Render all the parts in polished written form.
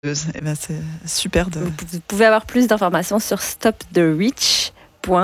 Eh ben, c'est super de... Vous pouvez avoir plus d'informations sur stopthereach.net.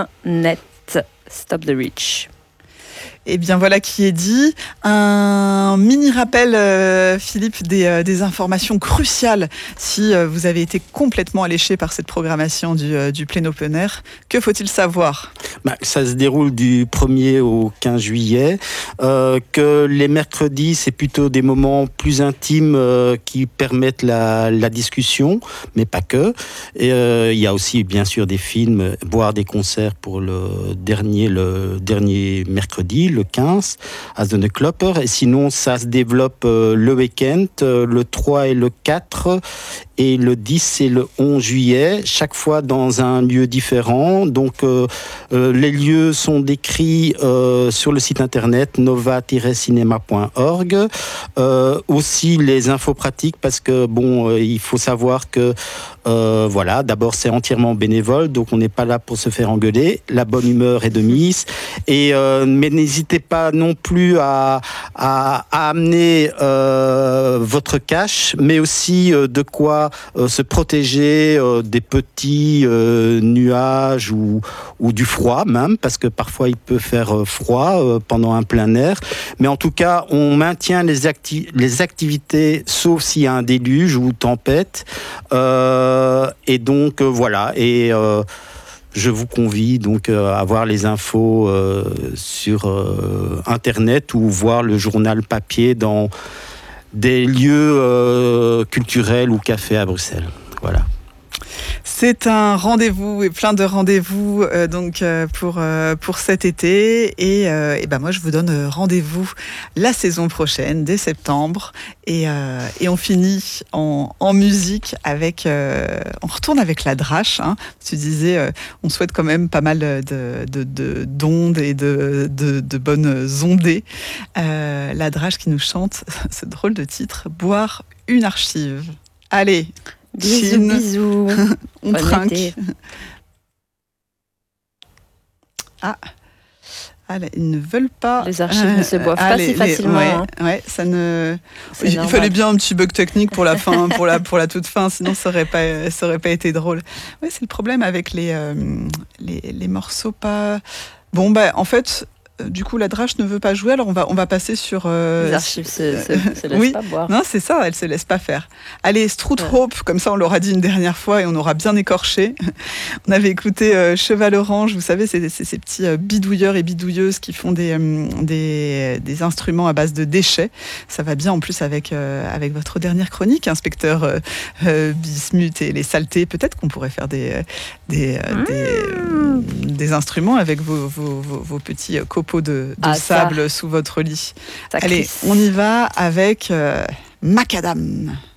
Stop the Reach. Eh bien voilà qui est dit. Un mini rappel, Philippe, des informations cruciales si vous avez été complètement alléché par cette programmation du Plein Open Air. Que faut-il savoir ? Ça se déroule du 1er au 15 juillet. Que les mercredis, c'est plutôt des moments plus intimes qui permettent la discussion, mais pas que. Et il y a aussi bien sûr des films, voire des concerts pour le dernier mercredi, le 15, à The Klopper. Et sinon, ça se développe le week-end, le 3 et le 4, et le 10 et le 11 juillet, chaque fois dans un lieu différent. Donc, les lieux sont décrits sur le site internet nova-cinema.org. Aussi les infos pratiques, parce que il faut savoir que d'abord c'est entièrement bénévole, donc on n'est pas là pour se faire engueuler. La bonne humeur est de mise. Mais n'hésitez pas non plus à amener votre cash, mais aussi de quoi se protéger des petits nuages ou du froid même, parce que parfois il peut faire froid pendant un plein air. Mais en tout cas, on maintient les activités, sauf s'il y a un déluge ou tempête. Et donc voilà. Et je vous convie donc à voir les infos sur Internet ou voir le journal papier dans des lieux culturels ou cafés à Bruxelles. Voilà. C'est un rendez-vous et plein de rendez-vous pour cet été et moi je vous donne rendez-vous la saison prochaine dès septembre et on finit en musique avec on retourne avec la Drache, hein. Tu disais on souhaite quand même pas mal d'ondes et de bonnes ondées. La Drache qui nous chante ce drôle de titre, Boire une archive. Allez. Bisous, bisous. On trinque. Ils ne veulent pas. Les archives ne se boivent pas si facilement. Ça ne. Il fallait bien un petit bug technique pour la fin, pour la toute fin, sinon ça aurait pas été drôle. Ouais, c'est le problème avec les morceaux pas. En fait. Du coup, la Drache ne veut pas jouer, alors on va passer sur... Les archives se laissent pas boire. Non, c'est ça, elle se laisse pas faire. Allez, Stroothope, comme ça on l'aura dit une dernière fois et on aura bien écorché. On avait écouté Cheval Orange, vous savez, c'est ces petits bidouilleurs et bidouilleuses qui font des instruments à base de déchets. Ça va bien en plus avec votre dernière chronique, inspecteur Bismuth et les saletés. Peut-être qu'on pourrait faire des instruments avec vos petits copeaux de sable sous votre lit. Allez, on y va avec Macadam.